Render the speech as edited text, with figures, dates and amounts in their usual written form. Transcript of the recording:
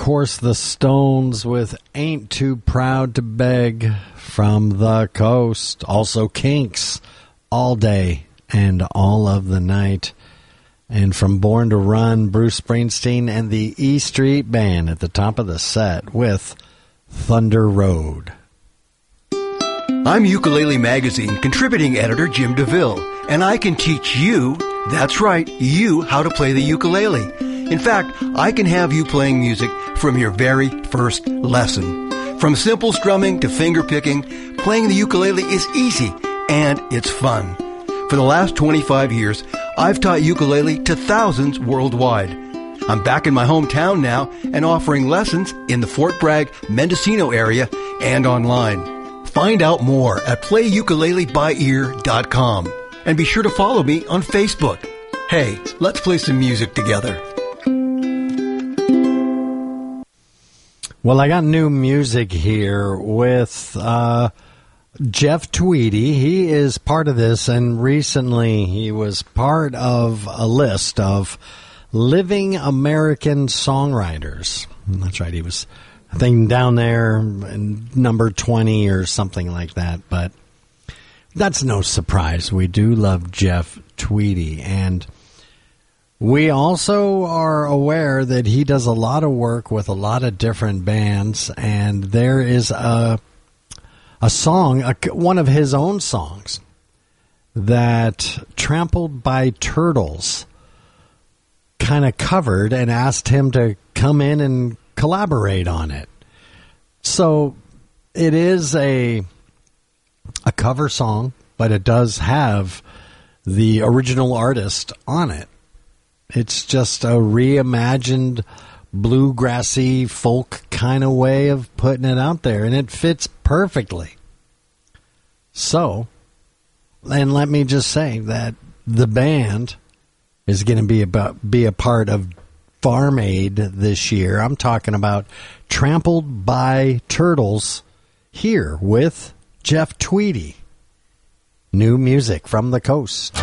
course, the Stones with Ain't Too Proud to Beg from the Coast. Also Kinks, All Day and All of the Night. And from Born to Run, Bruce Springsteen and the E Street Band at the top of the set with Thunder Road. I'm Ukulele Magazine contributing editor Jim DeVille, and I can teach you, that's right, you, how to play the ukulele. In fact, I can have you playing music from your very first lesson. From simple strumming to finger picking, playing the ukulele is easy and it's fun. For the last 25 years, I've taught ukulele to thousands worldwide. I'm back in my hometown now and offering lessons in the Fort Bragg, Mendocino area and online. Find out more at playukuleleByEar.com and be sure to follow me on Facebook. Hey, let's play some music together. Well, I got new music here with Jeff Tweedy. He is part of this, and recently he was part of a list of Living American Songwriters. That's right, he was, I think, down there in number 20 or something like that, but that's no surprise. We do love Jeff Tweedy, and we also are aware that he does a lot of work with a lot of different bands, and there is a song, one of his own songs, that Trampled by Turtles kind of covered and asked him to come in and collaborate on it. So it is a cover song, but it does have the original artist on it. It's just a reimagined bluegrassy folk kind of way of putting it out there, and it fits perfectly. So, and let me just say that the band is going to be a part of Farm Aid this year. I'm talking about Trampled by Turtles here with Jeff Tweedy. New music from the coast.